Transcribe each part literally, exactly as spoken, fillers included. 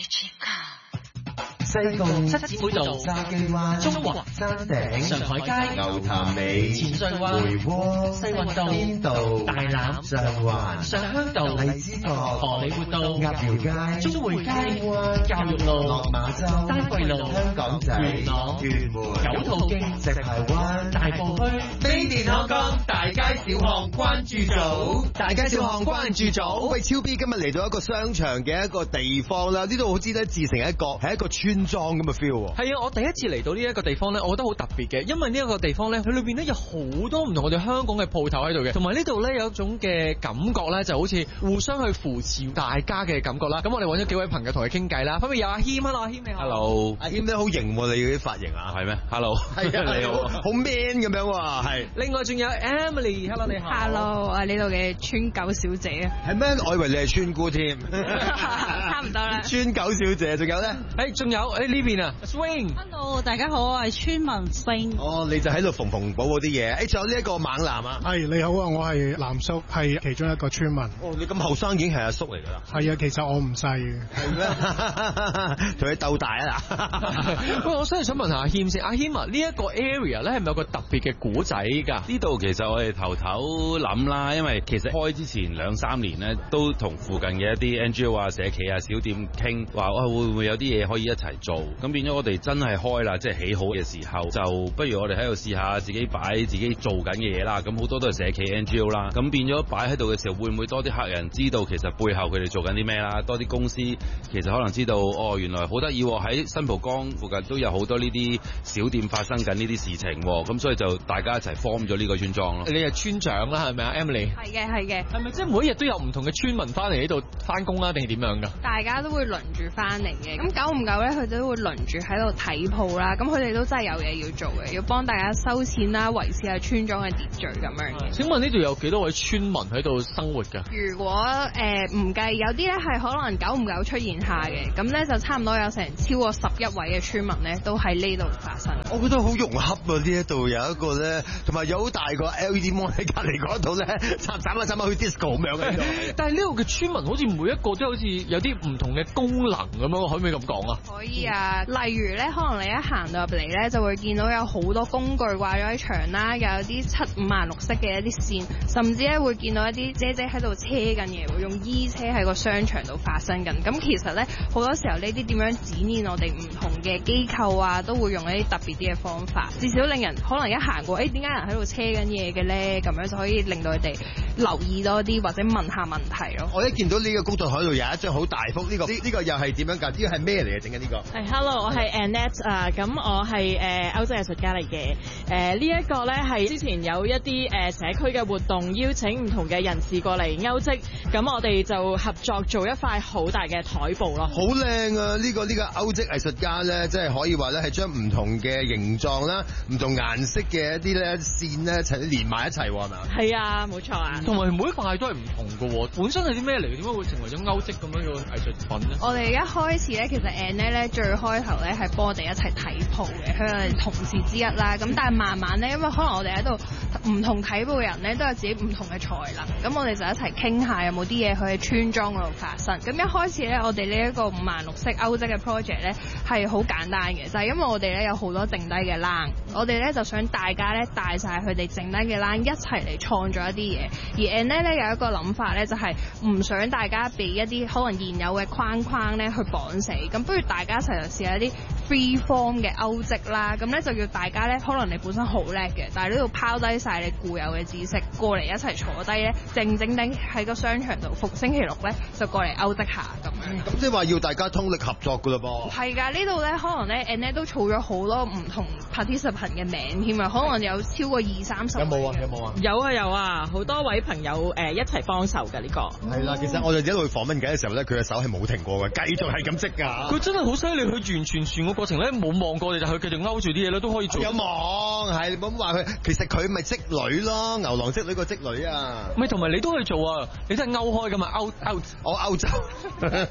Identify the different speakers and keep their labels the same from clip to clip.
Speaker 1: 西貢
Speaker 2: 七姊妹道、
Speaker 1: 筲箕灣、
Speaker 2: 中華
Speaker 1: 山頂、
Speaker 2: 上海街、
Speaker 1: 牛潭尾、
Speaker 2: 前穗灣、
Speaker 1: 梅窩、
Speaker 2: 西運道、
Speaker 1: 邊道、
Speaker 2: 大欖、
Speaker 1: 上環、
Speaker 2: 上鄉道、
Speaker 1: 荔枝角、
Speaker 2: 荷里活道、
Speaker 1: 鴨寮街、
Speaker 2: 中匯街、
Speaker 1: 灣、
Speaker 2: 教育路、
Speaker 1: 落馬洲、
Speaker 2: 丹桂路、
Speaker 1: 香港仔、
Speaker 2: 元朗、
Speaker 1: 屯門、
Speaker 2: 九肚徑、
Speaker 1: 石排灣、
Speaker 2: 大埔墟、
Speaker 1: 飛電香港大街小巷關注組，大街小巷關注組。喂，超 B 今日嚟到一個商場嘅一個地方啦，呢度好似咧自成一個係一個村莊咁嘅 feel。
Speaker 2: 係啊，我第一次嚟到呢一個地方咧，我覺得好特別嘅，因為呢一個地方咧，佢裏邊咧有好多唔同我哋香港嘅鋪頭喺度嘅，同埋呢度咧有一種嘅感覺咧，就好似互相去扶持大家嘅感覺啦。咁我哋揾咗幾位朋友同佢傾偈啦，分別有阿謙，Hello，阿謙你好。
Speaker 1: Hello，阿謙咧好型喎，你嗰啲髮型啊，係咩 ？Hello，係啊，你好，好 man 咁樣喎，係。
Speaker 2: 另外仲有 Emily，Hello 你好。
Speaker 3: Hello，我係呢度嘅村狗小姐啊。
Speaker 1: 係咩？我以為你係村姑添。
Speaker 3: 差唔多啦。
Speaker 1: 村狗小姐，仲有咧？
Speaker 2: 誒，仲有誒呢邊啊 ，Swing。Hello，
Speaker 3: 大家好，我係村民 Swing。
Speaker 1: 哦，你就喺度縫縫補嗰啲嘢。誒，仲有呢一個猛男啊。
Speaker 4: 係你好啊，我係藍叔，係其中一個村民。
Speaker 1: 哦，你咁後生已經係阿叔嚟㗎啦。
Speaker 4: 係啊，其實我唔細嘅。
Speaker 1: 係咩？同你鬥大啊嗱。
Speaker 2: 喂，我真係想問下阿謙先，阿謙啊，呢一個 area 咧係咪有個特別嘅古仔㗎？
Speaker 5: 呢度其實我哋頭頭諗啦，因為其實開之前兩三年咧，都同附近嘅一啲 N G O 啊、社企啊、小店傾，話哇會唔會有啲嘢可以一齊做？咁變咗我哋真係開啦，即係起好嘅時候，就不如我哋喺度試下自己擺自己做緊嘅嘢啦。咁好多都係社企 N G O 啦，咁變咗擺喺度嘅時候，會唔會多啲客人知道其實背後佢哋做緊啲咩啦？多啲公司其實可能知道，哦原來好得意喎，喺新蒲崗附近都有好多呢啲小店發生緊呢啲事情喎，咁所以就大家一齊 form 咗呢個村莊咯。
Speaker 2: 你係村長啦，係咪啊 Emily？
Speaker 3: 係嘅，係嘅。
Speaker 2: 係咪即係每一日都有唔同嘅村民翻嚟呢度翻工啊？定係點樣㗎？
Speaker 3: 大家都會輪住翻嚟嘅，咁久唔久咧，佢哋都會輪住喺度睇鋪啦。咁佢哋都真係有嘢要做嘅，要幫大家收錢啦，維持下村莊嘅秩序咁樣嘅。
Speaker 2: 請問呢度有幾多位村民喺度生活㗎？
Speaker 3: 如果誒唔計，有啲咧係可能久唔久出現下嘅，咁咧就差唔多有成超過十一位嘅村民咧，都喺呢度發生。
Speaker 1: 我覺得好融洽啊！呢一度有一個咧，同埋有好大個 L E D mon 喺隔離嗰度咧，插斬下斬下去 disco 咁樣嘅。
Speaker 2: 但係呢度嘅村民好似每一個都好似有啲唔同嘅功能咁樣，可唔可以咁講啊？
Speaker 3: 可以啊，例如咧，可能你一行到入嚟咧，就會見到有好多工具掛咗喺牆啦，又有啲七五顏六色嘅一啲線，甚至咧會見到一啲姐姐喺度車緊嘢，會用衣車喺個商場度發生緊。咁其實咧好多時候呢啲點樣展現我哋唔同嘅機構啊，都會用一啲特別啲嘅方法，至少令人可能一行過，誒點解人喺度車緊嘢嘅咧？咁樣就可以令到佢哋留意多啲，或者問下問題咯。
Speaker 1: 我一見到呢個工作台度有一張好大幅，呢、呢個呢呢、呢個又係點樣㗎？呢個係咩嚟嘅？整緊呢個？
Speaker 6: 係 Hello，我係 Annette 啊，咁我係誒歐洲藝術家嚟嘅。誒呢一個咧係之前有一啲誒社區嘅活動，邀請唔同嘅人士過嚟歐職，咁我哋就合作做一塊好大嘅台布咯。
Speaker 1: 好靚啊！呢、呢個呢、呢個歐職藝術家咧，即係可以話咧係將唔同嘅形狀啦、唔同顏色嘅一啲咧線咧一齊連埋一齊喎，係咪啊？
Speaker 6: 係啊，冇錯啊。
Speaker 2: 同埋每一塊都係唔同嘅喎，本身係啲咩嚟？點解會成為咗歐職咁樣嘅藝術品咧？
Speaker 3: 我哋一開始咧，其實 Anne 咧最開頭咧係幫我哋一齊睇鋪嘅，佢係同事之一啦。咁但係慢慢咧，因為可能我哋喺度唔同睇鋪嘅人咧，都有自己唔同嘅才能。咁我哋就一齊傾下有冇啲嘢去喺村莊嗰度發生。咁一開始咧，我哋呢一個五顏六色歐職嘅 project 咧係好簡單嘅，就係、是、因為我哋咧有好多剩低嘅冷，我哋咧就想大家咧帶晒佢哋剩低嘅冷一齊嚟創造一啲嘢。而 Anne 咧有一個諗法咧，就係、是、唔想大家被一啲可能現有嘅框框咧去綁死，咁不如大家一齊就試下一啲 free form 嘅歐職啦。咁咧就要大家咧，可能你本身好叻嘅，但係呢度拋低晒你固有嘅知識，過嚟一齊坐低咧，靜靜地喺個商場度，逢星期六咧就過嚟歐職下咁樣。
Speaker 1: 咁即係話要大家通力合作噶嘞噃。
Speaker 3: 係㗎，呢度咧可能咧 Anne 都儲咗好多唔同 participant 嘅名添啊，可能有超過二三十。
Speaker 1: 有冇啊？有冇啊？
Speaker 6: 有啊有啊，好多位朋友誒一齊幫手㗎呢個。
Speaker 1: 係啦，其實我哋一路訪問緊嘅時候咧，佢嘅手係冇停過嘅，繼續係咁織㗎。
Speaker 2: 佢真係好犀利，佢完全全個過程咧冇望過你，就佢繼續勾住啲嘢咧都可以做。
Speaker 1: 有望係，你唔好話佢，其實佢咪織女咯，牛郎織女個織女啊。
Speaker 2: 咪同埋你都可以做啊，你真係勾開㗎嘛，勾勾
Speaker 1: 我歐洲。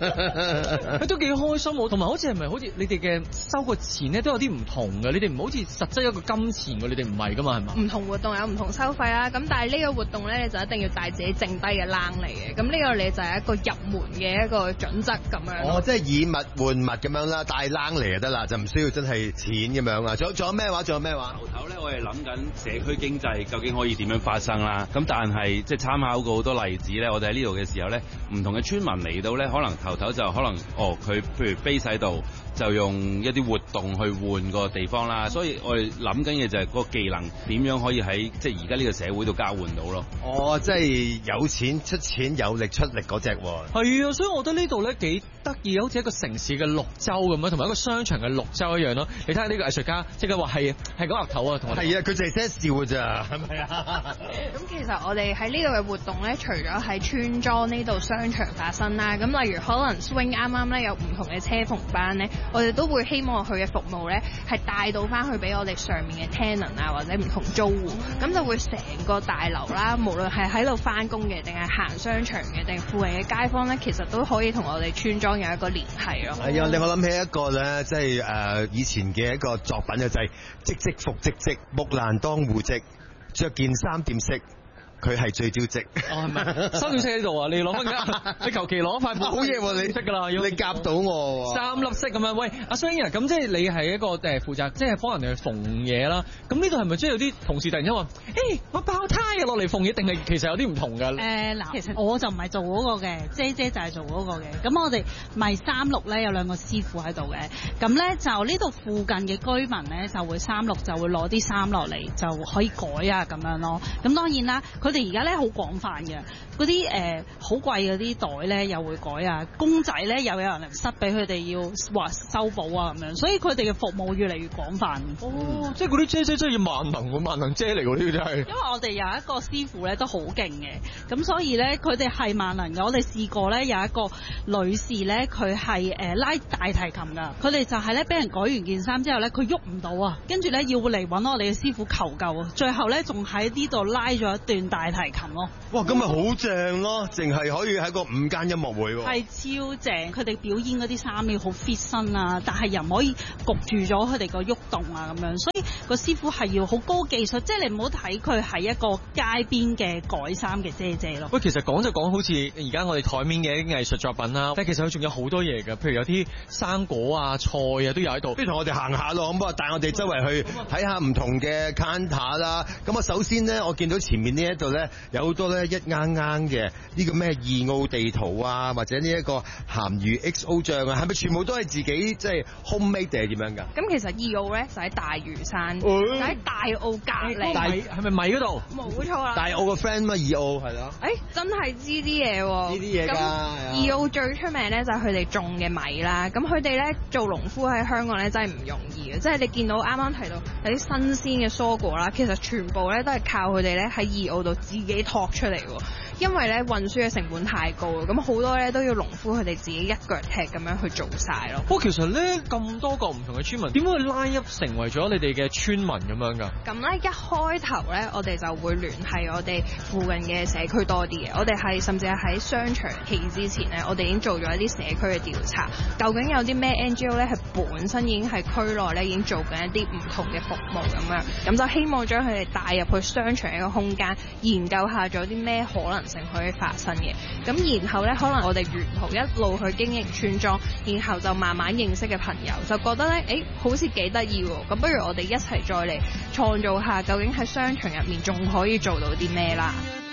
Speaker 2: 佢都幾開心喎，同埋好似係咪好似你哋嘅收個錢咧都有啲唔同嘅？你哋唔好似實質一個金錢喎，你哋唔係噶嘛係嘛？
Speaker 3: 唔同活動有唔同收費啦，咁但係呢個活動咧你就一定要帶自己剩低嘅冷嚟嘅，咁呢個你就係一個入門嘅一個準則咁樣。
Speaker 1: 哦，即係以物換物咁樣啦，帶冷嚟就得啦，就唔需要真係錢咁樣啊。仲有仲有咩話？仲有咩話？
Speaker 5: 頭頭咧，我哋諗緊社區經濟究竟可以點樣發生啦。咁但係即係參考過好多例子咧，我哋喺呢度嘅時候咧，唔同嘅村民嚟到咧，可能頭頭就可能哦，佢譬如 base 喺度。就用一啲活動去換個地方啦，所以我哋諗緊嘅就係個技能點樣可以喺即係而家呢個社會度交換到咯。
Speaker 1: 哦，即係有錢出錢，有力出力嗰隻喎。
Speaker 2: 係啊，所以我覺得呢度咧幾得意，好似一個城市嘅綠洲咁樣，同埋一個商場嘅綠洲一樣咯。你睇下呢個藝術家即刻話係係嗰額頭啊，同我
Speaker 1: 係啊，佢就係識得笑㗎咋，係咪啊？
Speaker 3: 咁其實我哋喺呢度嘅活動咧，除咗喺村莊呢度商場發生啦，咁例如可能 swing 啱啱咧有唔同嘅車篷班咧。我哋都會希望佢嘅服務咧係帶到翻去俾我哋上面嘅 tenant 啊，或者唔同租戶，咁就會成個大樓啦，無論係喺度翻工嘅，定係行商場嘅，定係附近嘅街坊咧，其實都可以同我哋村莊有一個聯繫咯。
Speaker 1: 係啊，令我諗起一個咧，即係誒以前嘅一個作品嘅就係唧唧復唧唧，木蘭當戶織，着件衫點識？佢係最招積。
Speaker 2: 哦，係咪？三點式喺度啊！你攞翻㗎，你求其攞塊布。
Speaker 1: 好嘢喎！你
Speaker 2: 識㗎啦，
Speaker 1: 你夾到我喎。
Speaker 2: 三粒色咁樣。喂，阿 Swing 啊，咁即係你係一個誒負責，即係幫人哋去縫嘢啦。咁呢度係咪即係有啲同事突然間話，誒我爆胎啊落嚟縫嘢，定係其實有啲唔同㗎？
Speaker 7: 誒嗱，其實我就唔係做嗰個嘅，姐姐就係做嗰個嘅。咁我哋咪三六咧有兩個師傅喺度嘅。咁咧就呢度附近嘅居民咧就會三六就會攞啲衫落嚟就可以改啊咁樣咯。咁當然啦，佢哋而家咧好廣泛嘅，嗰啲誒好貴嗰啲袋咧又會改啊，公仔咧又有人嚟塞俾佢哋要話修補啊咁樣，所以佢哋嘅服務越嚟越廣泛。
Speaker 2: 哦，嗯、即係嗰啲姐姐真係要萬能喎，萬能姐嚟喎呢啲真係。因
Speaker 7: 為我哋有一個師傅咧都好勁嘅，咁所以咧佢哋係萬能嘅。我哋試過咧有一個女士咧，佢係誒拉大提琴㗎，佢哋就係咧俾人改完件衫之後咧，佢喐唔到啊，跟住咧要嚟揾我哋嘅師傅求救啊，最後咧仲喺呢度拉咗一段大提琴咯。
Speaker 1: 哇，咁咪好正咯，淨係可以喺個午間音樂會喎。
Speaker 7: 係超正，佢哋表演嗰啲衫要好 fit 身啊，但係又唔可以焗住咗佢哋個喐動啊咁樣，所以個師傅係要好高技術，即係你唔好睇佢係一個街邊嘅改衫嘅姐姐咯。
Speaker 2: 喂，其實講就講好似而家我哋台面嘅藝術作品啦，但係其實佢仲有好多嘢㗎，譬如有啲生果啊、菜啊都有喺度。不如同我哋行下咯，咁啊帶我哋周圍去睇下唔同嘅 counter 啦。咁啊首先咧，我見到前面呢一度咧有好多咧一啱啱嘅呢個咩二澳地圖啊，或者呢一個鹹魚 X O 醬啊，係咪全部都係自己即係 homemade 定係點樣㗎？
Speaker 3: 咁其實二澳咧就喺大嶼山，就喺大澳隔離。
Speaker 2: 大係咪米嗰度？
Speaker 3: 冇錯啦。
Speaker 1: 大澳個 friend 嘛，二澳係咯。
Speaker 3: 誒，真係知啲嘢喎。
Speaker 1: 呢啲嘢㗎。咁
Speaker 3: 二澳最出名咧就係佢哋種嘅米啦。咁佢哋咧做農夫喺香港咧真係唔容易嘅，即係你見到啱啱提到有啲新鮮嘅蔬果啦，其實全部咧都係靠佢哋咧喺二澳度自己托出嚟喎。因為咧運輸嘅成本太高啦，咁好多咧都要農夫佢哋自己一腳踢咁樣去做晒咯。
Speaker 2: 不過其實咧咁多個唔同嘅村民，點解會拉入成為咗你哋嘅村民咁樣㗎？
Speaker 3: 咁咧一開頭咧，我哋就會聯繫我哋附近嘅社區多啲嘅。我哋係甚至係喺商場起之前咧，我哋已經做咗一啲社區嘅調查，究竟有啲咩 N G O 咧係本身已經喺區內咧已經做緊一啲唔同嘅服務咁樣，咁就希望將佢哋帶入去商場一個空間，研究下咗啲咩可能性可以發生嘅。咁然後咧，可能我哋沿途一路去經營村莊，然後就慢慢認識嘅朋友就覺得咧，誒好似幾得意喎。咁不如我哋一齊再嚟創造下，究竟喺商場入面仲可以做到啲咩啦？